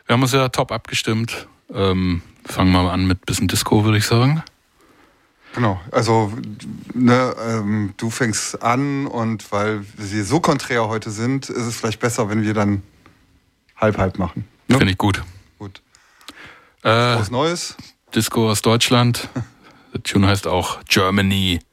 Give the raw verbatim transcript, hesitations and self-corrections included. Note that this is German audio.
Wir haben uns ja top abgestimmt. Ähm, fangen wir mal an mit ein bisschen Disco, würde ich sagen. Genau, also ne, ähm, du fängst an und weil wir so konträr heute sind, ist es vielleicht besser, wenn wir dann halb-halb machen. Ne? Finde ich gut. Gut. Äh, Frohes Neues. Disco aus Deutschland. Der Tune heißt auch Germany.